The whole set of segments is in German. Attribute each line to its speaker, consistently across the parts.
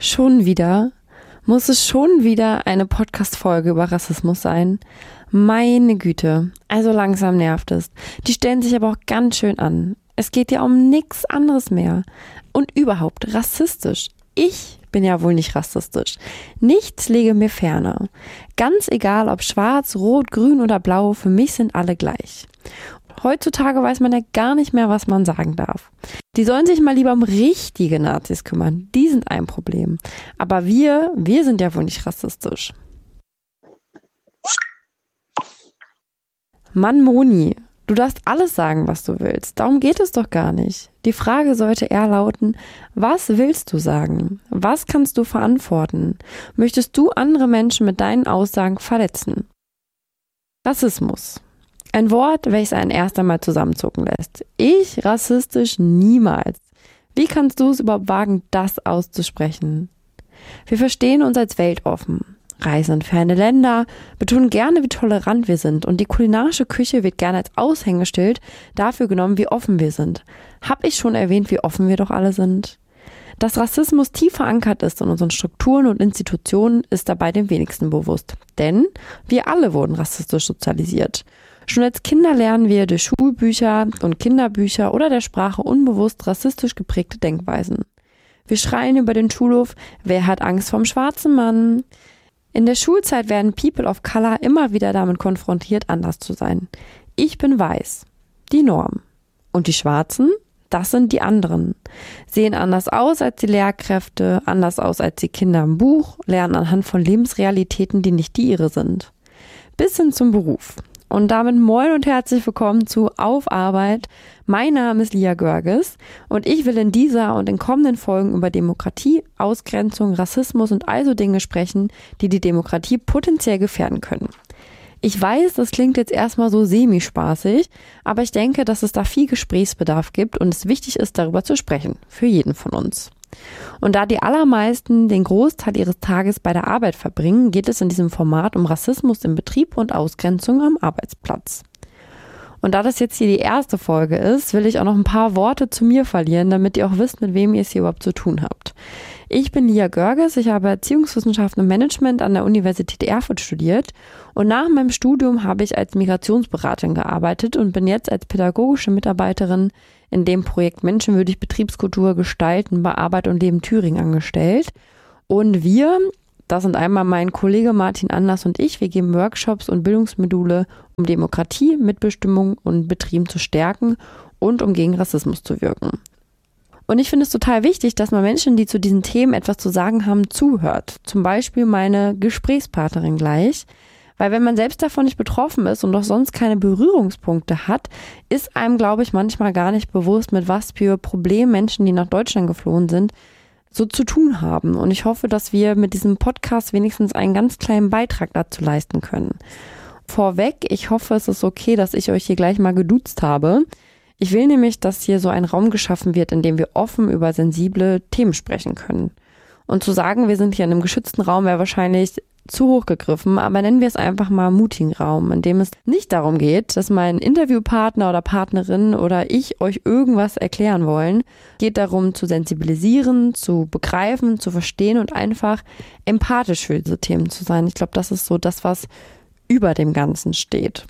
Speaker 1: Schon wieder? Muss es schon wieder eine Podcast-Folge über Rassismus sein? Meine Güte, also langsam nervt es. Die stellen sich aber auch ganz schön an. Es geht ja um nichts anderes mehr. Und überhaupt rassistisch. Ich bin ja wohl nicht rassistisch. Nichts lege mir ferner. Ganz egal, ob schwarz, rot, grün oder blau, für mich sind alle gleich. Heutzutage weiß man ja gar nicht mehr, was man sagen darf. Die sollen sich mal lieber um richtige Nazis kümmern. Die sind ein Problem. Aber wir sind ja wohl nicht rassistisch. Mann, Moni, du darfst alles sagen, was du willst. Darum geht es doch gar nicht. Die Frage sollte eher lauten, was willst du sagen? Was kannst du verantworten? Möchtest du andere Menschen mit deinen Aussagen verletzen? Rassismus. Ein Wort, welches einen erst einmal zusammenzucken lässt. Ich rassistisch niemals. Wie kannst du es überhaupt wagen, das auszusprechen? Wir verstehen uns als weltoffen, reisen in ferne Länder, betonen gerne, wie tolerant wir sind und die kulinarische Küche wird gerne als Aushängeschild dafür genommen, wie offen wir sind. Hab ich schon erwähnt, wie offen wir doch alle sind? Dass Rassismus tief verankert ist in unseren Strukturen und Institutionen, ist dabei dem wenigsten bewusst. Denn wir alle wurden rassistisch sozialisiert. Schon als Kinder lernen wir durch Schulbücher und Kinderbücher oder der Sprache unbewusst rassistisch geprägte Denkweisen. Wir schreien über den Schulhof, wer hat Angst vorm schwarzen Mann? In der Schulzeit werden People of Color immer wieder damit konfrontiert, anders zu sein. Ich bin weiß, die Norm. Und die Schwarzen? Das sind die anderen. Sehen anders aus als die Lehrkräfte, anders aus als die Kinder im Buch, lernen anhand von Lebensrealitäten, die nicht die ihre sind. Bis hin zum Beruf. Und damit moin und herzlich willkommen zu Auf Arbeit. Mein Name ist Lia Görges und ich will in dieser und in kommenden Folgen über Demokratie, Ausgrenzung, Rassismus und also Dinge sprechen, die die Demokratie potenziell gefährden können. Ich weiß, das klingt jetzt erstmal so semi-spaßig, aber ich denke, dass es da viel Gesprächsbedarf gibt und es wichtig ist, darüber zu sprechen, für jeden von uns. Und da die allermeisten den Großteil ihres Tages bei der Arbeit verbringen, geht es in diesem Format um Rassismus im Betrieb und Ausgrenzung am Arbeitsplatz. Und da das jetzt hier die erste Folge ist, will ich auch noch ein paar Worte zu mir verlieren, damit ihr auch wisst, mit wem ihr es hier überhaupt zu tun habt. Ich bin Lia Görges, ich habe Erziehungswissenschaften und Management an der Universität Erfurt studiert und nach meinem Studium habe ich als Migrationsberaterin gearbeitet und bin jetzt als pädagogische Mitarbeiterin in dem Projekt Menschenwürdig Betriebskultur gestalten bei Arbeit und Leben Thüringen angestellt. Und wir, das sind einmal mein Kollege Martin Anders und ich, wir geben Workshops und Bildungsmodule, um Demokratie, Mitbestimmung und Betrieb zu stärken und um gegen Rassismus zu wirken. Und ich finde es total wichtig, dass man Menschen, die zu diesen Themen etwas zu sagen haben, zuhört. Zum Beispiel meine Gesprächspartnerin gleich. Weil wenn man selbst davon nicht betroffen ist und auch sonst keine Berührungspunkte hat, ist einem, glaube ich, manchmal gar nicht bewusst, mit was für Problemen Menschen, die nach Deutschland geflohen sind, so zu tun haben. Und ich hoffe, dass wir mit diesem Podcast wenigstens einen ganz kleinen Beitrag dazu leisten können. Vorweg, ich hoffe, es ist okay, dass ich euch hier gleich mal geduzt habe. Ich will nämlich, dass hier so ein Raum geschaffen wird, in dem wir offen über sensible Themen sprechen können. Und zu sagen, wir sind hier in einem geschützten Raum, wäre wahrscheinlich zu hoch gegriffen, aber nennen wir es einfach mal mutigen Raum, in dem es nicht darum geht, dass mein Interviewpartner oder Partnerin oder ich euch irgendwas erklären wollen. Es geht darum, zu sensibilisieren, zu begreifen, zu verstehen und einfach empathisch für diese Themen zu sein. Ich glaube, das ist so das, was über dem Ganzen steht.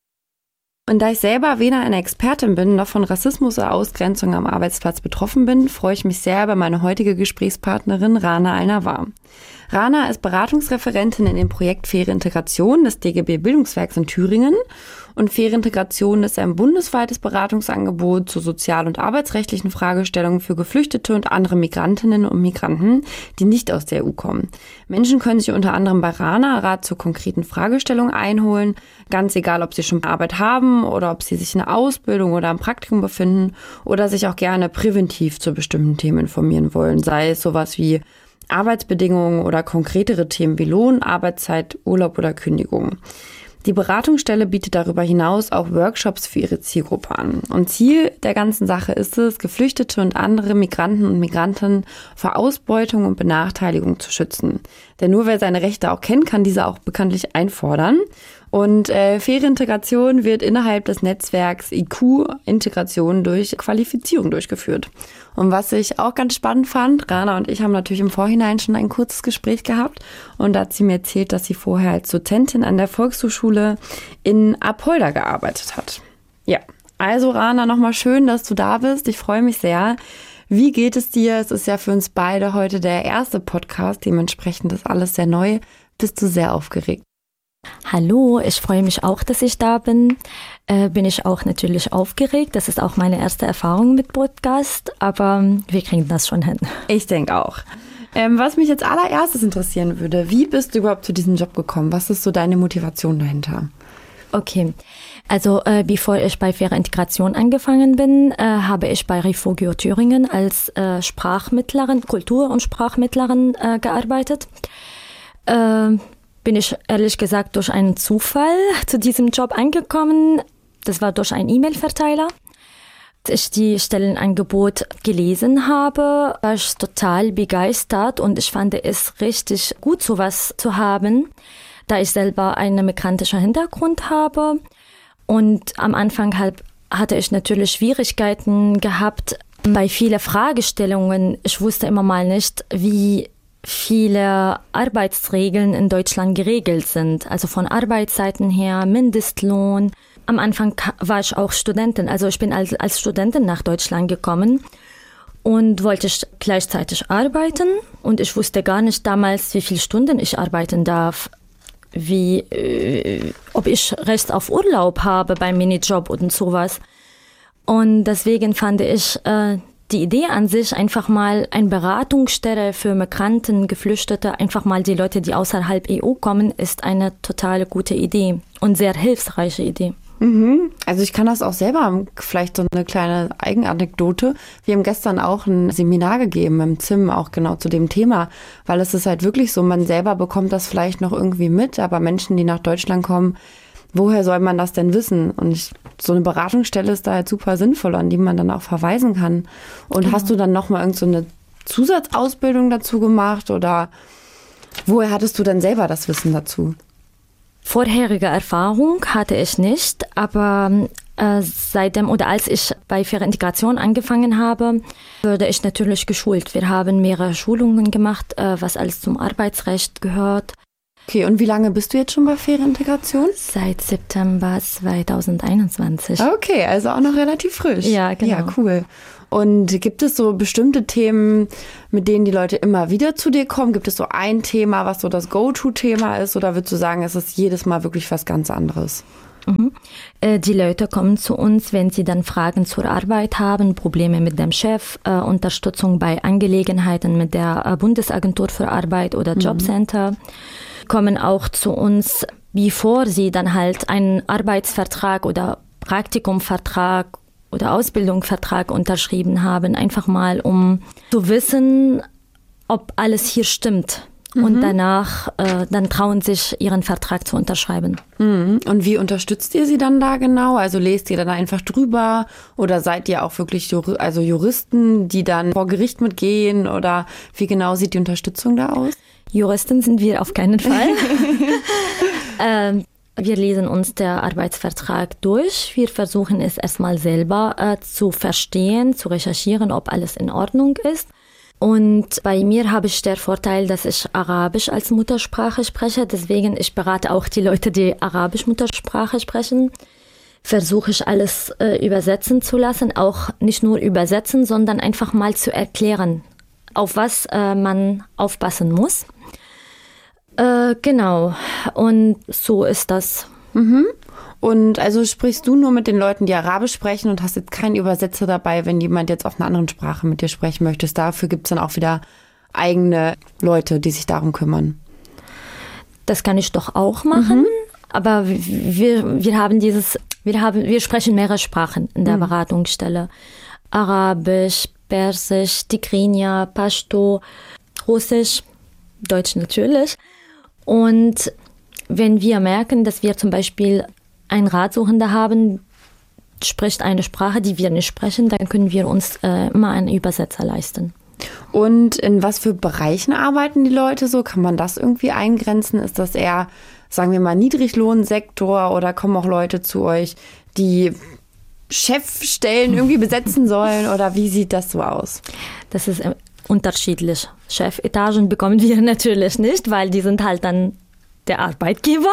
Speaker 1: Und da ich selber weder eine Expertin bin, noch von Rassismus oder Ausgrenzung am Arbeitsplatz betroffen bin, freue ich mich sehr über meine heutige Gesprächspartnerin Rana Al-Nawar. Rana ist Beratungsreferentin in dem Projekt Faire Integration des DGB Bildungswerks in Thüringen. Und Faire Integration ist ein bundesweites Beratungsangebot zu sozial- und arbeitsrechtlichen Fragestellungen für Geflüchtete und andere Migrantinnen und Migranten, die nicht aus der EU kommen. Menschen können sich unter anderem bei Rana Rat zu konkreten Fragestellungen einholen, ganz egal, ob sie schon Arbeit haben oder ob sie sich in einer Ausbildung oder im Praktikum befinden oder sich auch gerne präventiv zu bestimmten Themen informieren wollen, sei es sowas wie Arbeitsbedingungen oder konkretere Themen wie Lohn, Arbeitszeit, Urlaub oder Kündigung. Die Beratungsstelle bietet darüber hinaus auch Workshops für ihre Zielgruppe an. Und Ziel der ganzen Sache ist es, Geflüchtete und andere Migranten und Migrantinnen vor Ausbeutung und Benachteiligung zu schützen. Denn nur wer seine Rechte auch kennt, kann diese auch bekanntlich einfordern. Und Feriintegration wird innerhalb des Netzwerks IQ-Integration durch Qualifizierung durchgeführt. Und was ich auch ganz spannend fand, Rana und ich haben natürlich im Vorhinein schon ein kurzes Gespräch gehabt. Und da hat sie mir erzählt, dass sie vorher als Dozentin an der Volkshochschule in Apolda gearbeitet hat. Ja, also Rana, nochmal schön, dass du da bist. Ich freue mich sehr. Wie geht es dir? Es ist ja für uns beide heute der erste Podcast. Dementsprechend ist alles sehr neu. Bist du sehr aufgeregt?
Speaker 2: Hallo, ich freue mich auch, dass ich da bin. Bin ich auch natürlich aufgeregt. Das ist auch meine erste Erfahrung mit Podcast, aber wir kriegen das schon hin.
Speaker 1: Ich denke auch. Was mich jetzt allererstes interessieren würde, wie bist du überhaupt zu diesem Job gekommen? Was ist so deine Motivation dahinter?
Speaker 2: Okay, also bevor ich bei Feriintegration angefangen bin, habe ich bei Refugio Thüringen als Sprachmittlerin, Kultur- und Sprachmittlerin gearbeitet. Bin ich ehrlich gesagt durch einen Zufall zu diesem Job angekommen. Das war durch einen E-Mail-Verteiler. Als ich die Stellenangebot gelesen habe, war ich total begeistert und ich fand es richtig gut, sowas zu haben, da ich selber einen migrantischen Hintergrund habe. Und am Anfang hatte ich natürlich Schwierigkeiten gehabt bei vielen Fragestellungen. Ich wusste immer mal nicht, wie viele Arbeitsregeln in Deutschland geregelt sind. Also von Arbeitszeiten her, Mindestlohn. Am Anfang war ich auch Studentin. Also ich bin als Studentin nach Deutschland gekommen und wollte gleichzeitig arbeiten. Und ich wusste gar nicht damals, wie viele Stunden ich arbeiten darf. Ob ich Recht auf Urlaub habe beim Minijob und sowas. Und deswegen fand ich die Idee an sich, einfach mal eine Beratungsstelle für Migranten, Geflüchtete, einfach mal die Leute, die außerhalb EU kommen, ist eine total gute Idee und sehr hilfreiche Idee.
Speaker 1: Also ich kann das auch selber haben, vielleicht so eine kleine Eigenanekdote. Wir haben gestern auch ein Seminar gegeben im ZIM, auch genau zu dem Thema, weil es ist halt wirklich so, man selber bekommt das vielleicht noch irgendwie mit, aber Menschen, die nach Deutschland kommen, woher soll man das denn wissen? Und so eine Beratungsstelle ist da halt super sinnvoll, an die man dann auch verweisen kann. Und genau. Hast du dann nochmal irgend so eine Zusatzausbildung dazu gemacht oder woher hattest du dann selber das Wissen dazu?
Speaker 2: Vorherige Erfahrung hatte ich nicht, aber seitdem oder als ich bei Feriintegration angefangen habe, wurde ich natürlich geschult. Wir haben mehrere Schulungen gemacht, was alles zum Arbeitsrecht gehört.
Speaker 1: Okay, und wie lange bist du jetzt schon bei Feriintegration?
Speaker 2: Seit September 2021.
Speaker 1: Okay, also auch noch relativ frisch.
Speaker 2: Ja, genau.
Speaker 1: Ja, cool. Und gibt es so bestimmte Themen, mit denen die Leute immer wieder zu dir kommen? Gibt es so ein Thema, was so das Go-To-Thema ist? Oder würdest du sagen, es ist jedes Mal wirklich was ganz anderes?
Speaker 2: Die Leute kommen zu uns, wenn sie dann Fragen zur Arbeit haben, Probleme mit dem Chef, Unterstützung bei Angelegenheiten mit der Bundesagentur für Arbeit oder Jobcenter. Kommen auch zu uns, bevor sie dann halt einen Arbeitsvertrag oder Praktikumvertrag oder Ausbildungsvertrag unterschrieben haben, einfach mal um zu wissen, ob alles hier stimmt. Und danach dann trauen sich, ihren Vertrag zu unterschreiben.
Speaker 1: Und wie unterstützt ihr sie dann da genau? Also lest ihr dann einfach drüber oder seid ihr auch wirklich Juristen, die dann vor Gericht mitgehen oder wie genau sieht die Unterstützung da aus?
Speaker 2: Juristen sind wir auf keinen Fall. Wir lesen uns der Arbeitsvertrag durch. Wir versuchen es erstmal selber zu verstehen, zu recherchieren, ob alles in Ordnung ist. Und bei mir habe ich der Vorteil, dass ich Arabisch als Muttersprache spreche. Deswegen, ich berate auch die Leute, die Arabisch-Muttersprache sprechen. Versuche ich alles übersetzen zu lassen. Auch nicht nur übersetzen, sondern einfach mal zu erklären, auf was man aufpassen muss. Genau. Und so ist das.
Speaker 1: Und also sprichst du nur mit den Leuten, die Arabisch sprechen und hast jetzt keinen Übersetzer dabei, wenn jemand jetzt auf einer anderen Sprache mit dir sprechen möchte. Dafür gibt es dann auch wieder eigene Leute, die sich darum kümmern.
Speaker 2: Das kann ich doch auch machen, aber wir sprechen mehrere Sprachen in der Beratungsstelle. Arabisch, Persisch, Tigrinya, Pashto, Russisch, Deutsch natürlich. Und wenn wir merken, dass wir zum Beispiel einen Ratsuchender haben, spricht eine Sprache, die wir nicht sprechen, dann können wir uns immer einen Übersetzer leisten.
Speaker 1: Und in was für Bereichen arbeiten die Leute so? Kann man das irgendwie eingrenzen? Ist das eher sagen wir mal, Niedriglohnsektor oder kommen auch Leute zu euch, die Chefstellen irgendwie besetzen sollen oder wie sieht das so aus?
Speaker 2: Das ist unterschiedlich. Chefetagen bekommen wir natürlich nicht, weil die sind halt dann der Arbeitgeber.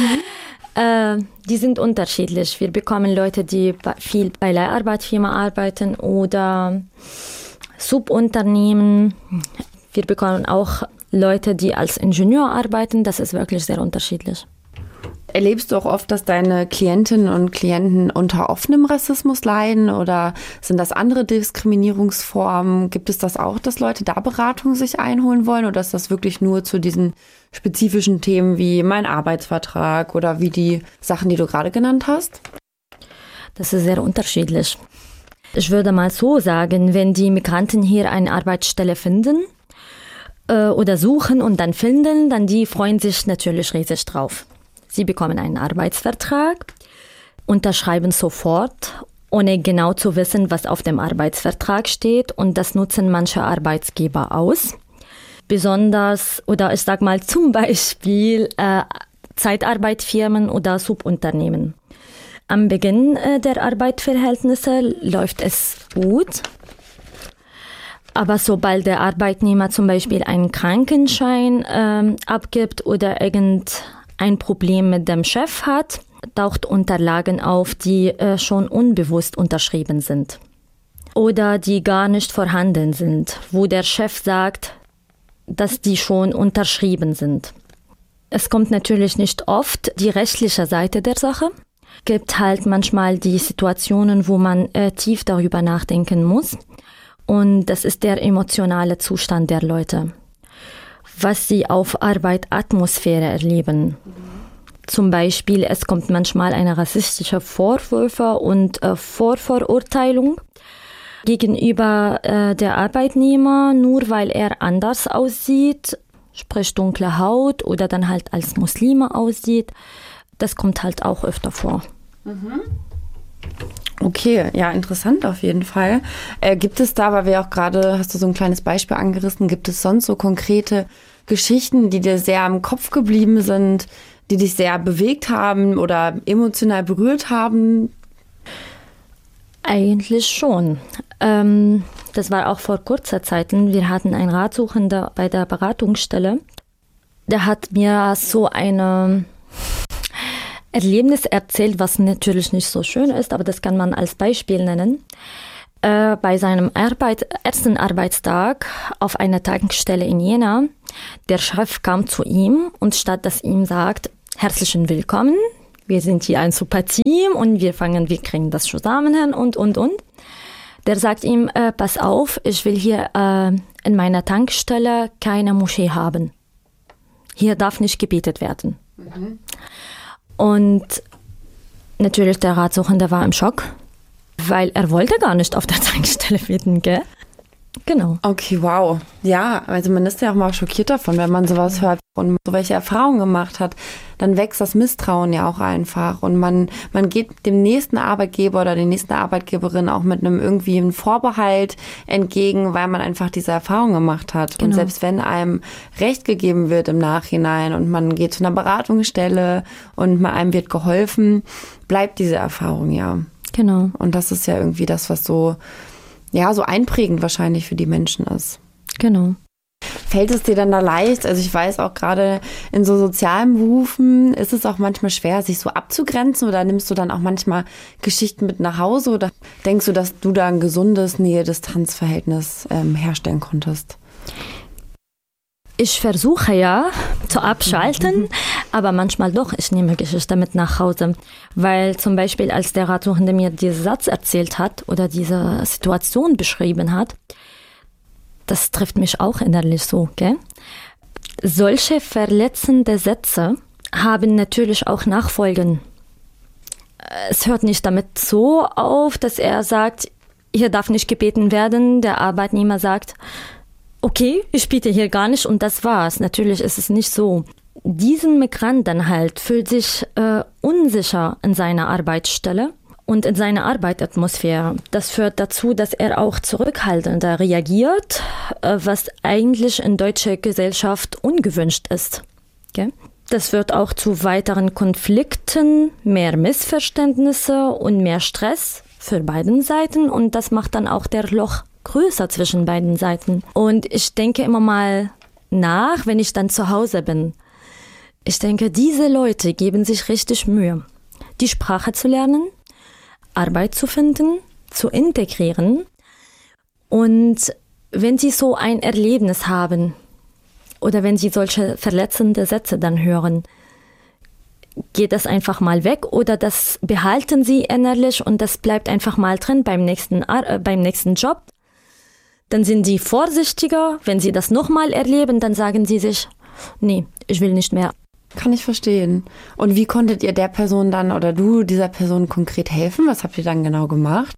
Speaker 2: Die sind unterschiedlich. Wir bekommen Leute, die viel bei Leiharbeitsfirma arbeiten oder Subunternehmen. Wir bekommen auch Leute, die als Ingenieur arbeiten. Das ist wirklich sehr unterschiedlich.
Speaker 1: Erlebst du auch oft, dass deine Klientinnen und Klienten unter offenem Rassismus leiden oder sind das andere Diskriminierungsformen? Gibt es das auch, dass Leute da Beratung sich einholen wollen oder ist das wirklich nur zu diesen spezifischen Themen wie mein Arbeitsvertrag oder wie die Sachen, die du gerade genannt hast?
Speaker 2: Das ist sehr unterschiedlich. Ich würde mal so sagen, wenn die Migranten hier eine Arbeitsstelle finden oder suchen und dann finden, dann die freuen sich natürlich riesig drauf. Sie bekommen einen Arbeitsvertrag, unterschreiben sofort, ohne genau zu wissen, was auf dem Arbeitsvertrag steht. Und das nutzen manche Arbeitsgeber aus. Besonders, oder ich sag mal zum Beispiel Zeitarbeitsfirmen oder Subunternehmen. Am Beginn der Arbeitsverhältnisse läuft es gut. Aber sobald der Arbeitnehmer zum Beispiel einen Krankenschein abgibt oder ein Problem mit dem Chef hat, taucht Unterlagen auf, die schon unbewusst unterschrieben sind oder die gar nicht vorhanden sind, wo der Chef sagt, dass die schon unterschrieben sind. Es kommt natürlich nicht oft die rechtliche Seite der Sache. Gibt halt manchmal die Situationen, wo man tief darüber nachdenken muss. Und das ist der emotionale Zustand der Leute. Was sie auf Arbeitatmosphäre erleben. Zum Beispiel, es kommt manchmal eine rassistische Vorwürfe und Vorverurteilung gegenüber der Arbeitnehmer, nur weil er anders aussieht, sprich dunkle Haut oder dann halt als Muslime aussieht. Das kommt halt auch öfter vor.
Speaker 1: Okay, ja, interessant auf jeden Fall. Gibt es da, weil wir auch gerade, hast du so ein kleines Beispiel angerissen, gibt es sonst so konkrete Geschichten, die dir sehr im Kopf geblieben sind, die dich sehr bewegt haben oder emotional berührt haben?
Speaker 2: Eigentlich schon. Das war auch vor kurzer Zeit. Wir hatten einen Ratsuchenden bei der Beratungsstelle. Der hat mir so ein Erlebnis erzählt, was natürlich nicht so schön ist, aber das kann man als Beispiel nennen. Bei seinem ersten Arbeitstag auf einer Tankstelle in Jena, der Chef kam zu ihm und statt dass ihm sagt, herzlichen Willkommen, wir sind hier ein super Team und wir kriegen das zusammen hin und. Der sagt ihm, pass auf, ich will hier in meiner Tankstelle keine Moschee haben. Hier darf nicht gebetet werden. Und natürlich der Ratsuchende war im Schock, weil er wollte gar nicht auf der Tankstelle beten, gell? Genau.
Speaker 1: Okay, wow. Ja, also man ist ja auch mal schockiert davon, wenn man sowas hört und so welche Erfahrungen gemacht hat, dann wächst das Misstrauen ja auch einfach und man geht dem nächsten Arbeitgeber oder der nächsten Arbeitgeberin auch mit einem irgendwie einen Vorbehalt entgegen, weil man einfach diese Erfahrung gemacht hat. Genau. Und selbst wenn einem Recht gegeben wird im Nachhinein und man geht zu einer Beratungsstelle und einem wird geholfen, bleibt diese Erfahrung ja.
Speaker 2: Genau.
Speaker 1: Und das ist ja irgendwie das, was so einprägend wahrscheinlich für die Menschen ist.
Speaker 2: Genau.
Speaker 1: Fällt es dir dann da leicht? Also ich weiß auch gerade in so sozialen Berufen ist es auch manchmal schwer, sich so abzugrenzen oder nimmst du dann auch manchmal Geschichten mit nach Hause oder denkst du, dass du da ein gesundes Nähe-Distanz-Verhältnis herstellen konntest?
Speaker 2: Ich versuche ja zu abschalten, aber manchmal doch, ich nehme Geschichte mit nach Hause. Weil zum Beispiel, als der Ratsuchende mir diesen Satz erzählt hat oder diese Situation beschrieben hat, das trifft mich auch innerlich so, gell? Solche verletzende Sätze haben natürlich auch Nachfolgen. Es hört nicht damit so auf, dass er sagt, hier darf nicht gebeten werden. Der Arbeitnehmer sagt, okay, ich biete hier gar nicht und das war's. Natürlich ist es nicht so. Diesen Migrant dann halt fühlt sich unsicher in seiner Arbeitsstelle und in seiner Arbeitsatmosphäre. Das führt dazu, dass er auch zurückhaltender reagiert, was eigentlich in deutscher Gesellschaft ungewünscht ist. Okay? Das führt auch zu weiteren Konflikten, mehr Missverständnisse und mehr Stress für beiden Seiten. Und das macht dann auch der Loch größer zwischen beiden Seiten. Und ich denke immer mal nach, wenn ich dann zu Hause bin. Ich denke, diese Leute geben sich richtig Mühe, die Sprache zu lernen, Arbeit zu finden, zu integrieren. Und wenn sie so ein Erlebnis haben oder wenn sie solche verletzende Sätze dann hören, geht das einfach mal weg oder das behalten sie innerlich und das bleibt einfach mal drin beim nächsten Job. Dann sind sie vorsichtiger. Wenn sie das nochmal erleben, dann sagen sie sich, nee, ich will nicht mehr.
Speaker 1: Kann ich verstehen. Und wie konntet ihr der Person dann oder du dieser Person konkret helfen? Was habt ihr dann genau gemacht?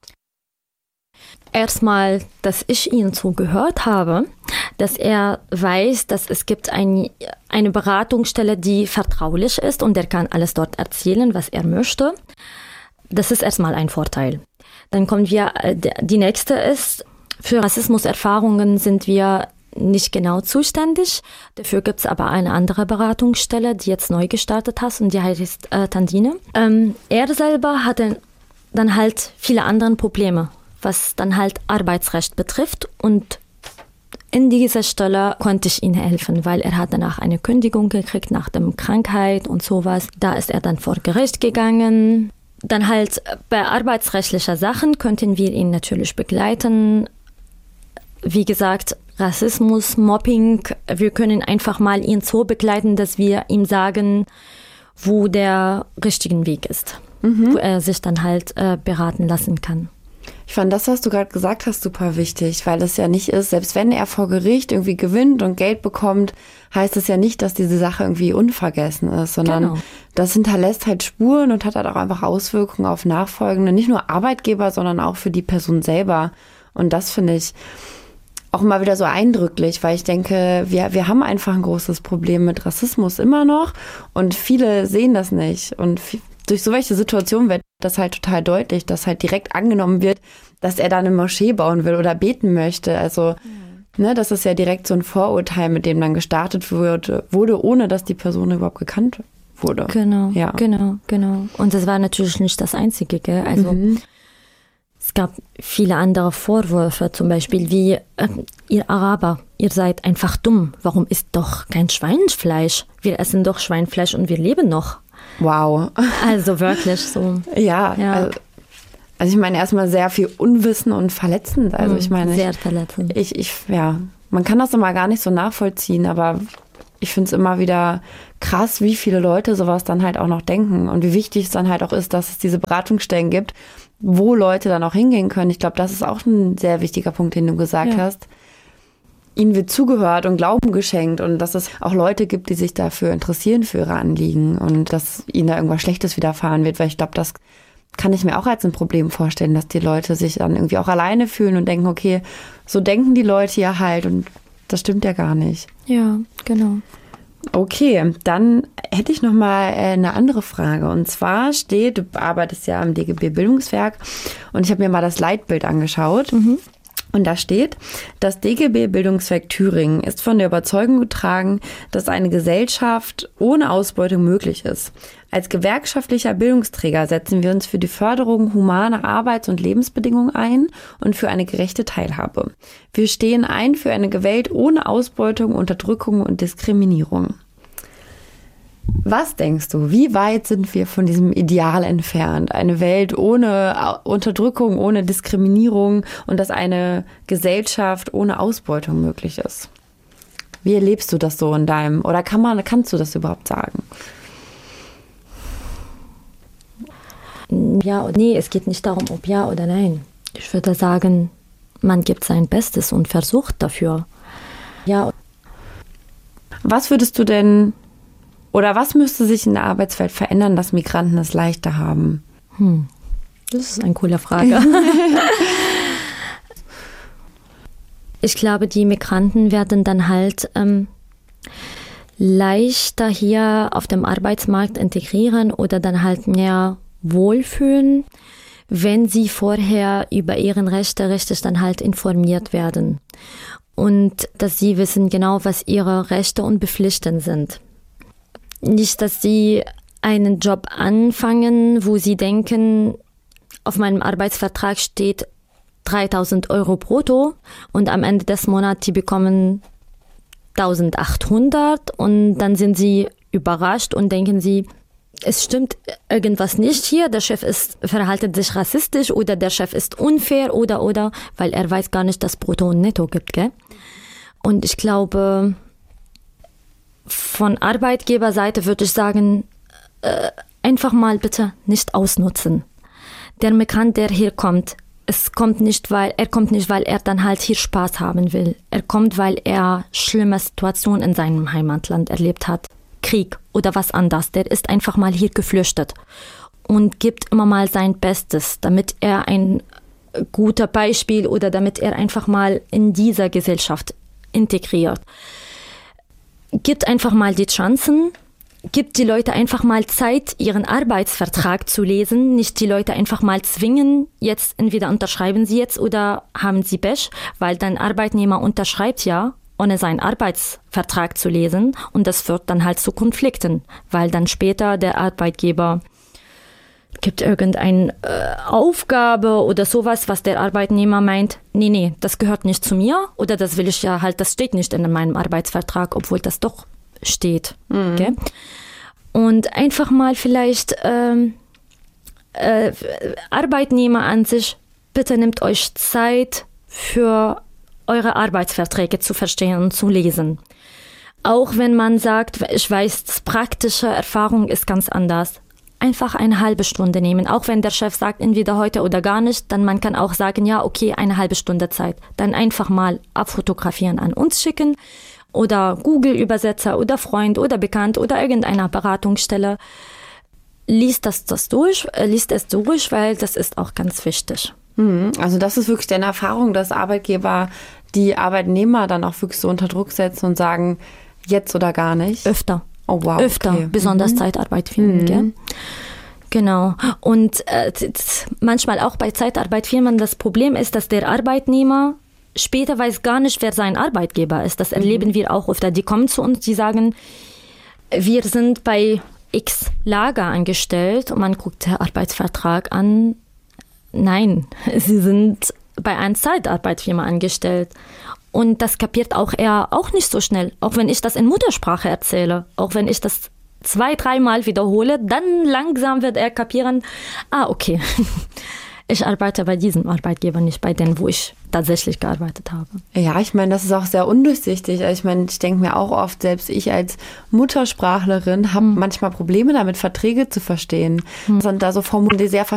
Speaker 2: Erstmal, dass ich ihm zugehört habe, dass er weiß, dass es gibt eine Beratungsstelle, die vertraulich ist und der kann alles dort erzählen, was er möchte. Das ist erstmal ein Vorteil. Dann kommen wir, die nächste ist, für Rassismuserfahrungen sind wir nicht genau zuständig. Dafür gibt es aber eine andere Beratungsstelle, die jetzt neu gestartet hat und die heißt Tandine. Er selber hatte dann halt viele andere Probleme, was dann halt Arbeitsrecht betrifft und in dieser Stelle konnte ich ihm helfen, weil er hat danach eine Kündigung gekriegt nach der Krankheit und sowas. Da ist er dann vor Gericht gegangen. Dann halt bei arbeitsrechtlichen Sachen könnten wir ihn natürlich begleiten. Wie gesagt, Rassismus, Mobbing, wir können einfach mal ihn so begleiten, dass wir ihm sagen, wo der richtige Weg ist, wo er sich dann halt beraten lassen kann.
Speaker 1: Ich fand das, was du gerade gesagt hast, super wichtig, weil es ja nicht ist, selbst wenn er vor Gericht irgendwie gewinnt und Geld bekommt, heißt es ja nicht, dass diese Sache irgendwie unvergessen ist, sondern das hinterlässt halt Spuren und hat halt auch einfach Auswirkungen auf nachfolgende, nicht nur Arbeitgeber, sondern auch für die Person selber. Und das finde ich auch immer wieder so eindrücklich, weil ich denke, wir haben einfach ein großes Problem mit Rassismus immer noch und viele sehen das nicht. Und durch so welche Situationen wird das halt total deutlich, dass halt direkt angenommen wird, dass er da eine Moschee bauen will oder beten möchte. Also, das ist ja direkt so ein Vorurteil, mit dem dann gestartet wurde, ohne dass die Person überhaupt gekannt wurde.
Speaker 2: Genau, ja. Genau. Und das war natürlich nicht das Einzige, gell? Also, es gab viele andere Vorwürfe, zum Beispiel wie, ihr Araber, ihr seid einfach dumm. Warum isst doch kein Schweinefleisch? Wir essen doch Schweinefleisch und wir leben noch. Wow. Also wirklich so.
Speaker 1: Ja. Also ich meine erstmal sehr viel Unwissen und verletzend. Also ich meine,
Speaker 2: sehr verletzend.
Speaker 1: Man kann das immer gar nicht so nachvollziehen, aber ich finde es immer wieder krass, wie viele Leute sowas dann halt auch noch denken und wie wichtig es dann halt auch ist, dass es diese Beratungsstellen gibt, wo Leute dann auch hingehen können. Ich glaube, das ist auch ein sehr wichtiger Punkt, den du gesagt hast. Ihnen wird zugehört und Glauben geschenkt und dass es auch Leute gibt, die sich dafür interessieren, für ihre Anliegen und dass ihnen da irgendwas Schlechtes widerfahren wird, weil ich glaube, das kann ich mir auch als ein Problem vorstellen, dass die Leute sich dann irgendwie auch alleine fühlen und denken, okay, so denken die Leute ja halt und das stimmt ja gar nicht.
Speaker 2: Ja, genau.
Speaker 1: Okay, dann hätte ich noch mal eine andere Frage. Und zwar du arbeitest ja am DGB Bildungswerk und ich habe mir mal das Leitbild angeschaut. Und da steht, das DGB Bildungswerk Thüringen ist von der Überzeugung getragen, dass eine Gesellschaft ohne Ausbeutung möglich ist. Als gewerkschaftlicher Bildungsträger setzen wir uns für die Förderung humaner Arbeits- und Lebensbedingungen ein und für eine gerechte Teilhabe. Wir stehen ein für eine Welt ohne Ausbeutung, Unterdrückung und Diskriminierung. Was denkst du, wie weit sind wir von diesem Ideal entfernt? Eine Welt ohne Unterdrückung, ohne Diskriminierung und dass eine Gesellschaft ohne Ausbeutung möglich ist. Wie erlebst du das so oder kannst du das überhaupt sagen?
Speaker 2: Ja, nee, es geht nicht darum, ob ja oder nein. Ich würde sagen, man gibt sein Bestes und versucht dafür. Ja.
Speaker 1: Was würdest du denn oder was müsste sich in der Arbeitswelt verändern, dass Migranten es leichter haben?
Speaker 2: Das ist eine coole Frage. Ich glaube, die Migranten werden dann halt leichter hier auf dem Arbeitsmarkt integrieren oder dann halt mehr wohlfühlen, wenn sie vorher über ihre Rechte richtig dann halt informiert werden. Und dass sie wissen genau, was ihre Rechte und Pflichten sind. Nicht, dass sie einen Job anfangen, wo sie denken, auf meinem Arbeitsvertrag steht 3.000 Euro brutto und am Ende des Monats, die bekommen 1.800 und dann sind sie überrascht und denken sie, es stimmt irgendwas nicht hier, der Chef verhalten sich rassistisch oder der Chef ist unfair oder, weil er weiß gar nicht, dass Brutto und Netto gibt, gell? Und ich glaube, von Arbeitgeberseite würde ich sagen, einfach mal bitte nicht ausnutzen. Der Migrant, der hier kommt, er kommt nicht, weil er dann halt hier Spaß haben will. Er kommt, weil er schlimme Situationen in seinem Heimatland erlebt hat. Krieg oder was anderes. Der ist einfach mal hier geflüchtet und gibt immer mal sein Bestes, damit er ein guter Beispiel oder damit er einfach mal in dieser Gesellschaft integriert. Gibt einfach mal die Chancen, gibt die Leute einfach mal Zeit, ihren Arbeitsvertrag zu lesen, nicht die Leute einfach mal zwingen, jetzt entweder unterschreiben sie jetzt oder haben sie Pech, weil dein Arbeitnehmer unterschreibt ja, ohne seinen Arbeitsvertrag zu lesen und das führt dann halt zu Konflikten, weil dann später der Arbeitgeber gibt irgendeine Aufgabe oder sowas, was der Arbeitnehmer meint, nee, das gehört nicht zu mir oder das will ich ja halt, das steht nicht in meinem Arbeitsvertrag, obwohl das doch steht. Okay? Und einfach mal vielleicht Arbeitnehmer an sich, bitte nehmt euch Zeit für eure Arbeitsverträge zu verstehen und zu lesen. Auch wenn man sagt, ich weiß, praktische Erfahrung ist ganz anders. Einfach eine halbe Stunde nehmen. Auch wenn der Chef sagt, entweder heute oder gar nicht, dann man kann auch sagen, ja, okay, eine halbe Stunde Zeit. Dann einfach mal abfotografieren, an uns schicken oder Google-Übersetzer oder Freund oder Bekannt oder irgendeiner Beratungsstelle. Liest es durch, weil das ist auch ganz wichtig.
Speaker 1: Also das ist wirklich deine Erfahrung, dass Arbeitgeber die Arbeitnehmer dann auch wirklich so unter Druck setzen und sagen, jetzt oder gar nicht?
Speaker 2: Öfter.
Speaker 1: Oh wow.
Speaker 2: Öfter,
Speaker 1: okay.
Speaker 2: Besonders Zeitarbeit Firmen, gell? Genau. Und manchmal auch bei Zeitarbeitfirmen das Problem ist, dass der Arbeitnehmer später weiß gar nicht, wer sein Arbeitgeber ist. Das erleben wir auch öfter. Die kommen zu uns, die sagen, wir sind bei X Lager angestellt und man guckt den Arbeitsvertrag an. Nein, sie sind bei einer Zeitarbeitsfirma angestellt. Und das kapiert auch er auch nicht so schnell. Auch wenn ich das in Muttersprache erzähle, auch wenn ich das 2-3 Mal wiederhole, dann langsam wird er kapieren, okay, ich arbeite bei diesem Arbeitgeber, nicht bei dem, wo ich tatsächlich gearbeitet habe.
Speaker 1: Ja, ich meine, das ist auch sehr undurchsichtig. Ich meine, ich denke mir auch oft, selbst ich als Muttersprachlerin habe manchmal Probleme damit, Verträge zu verstehen. Und da so Formulierungen, die sehr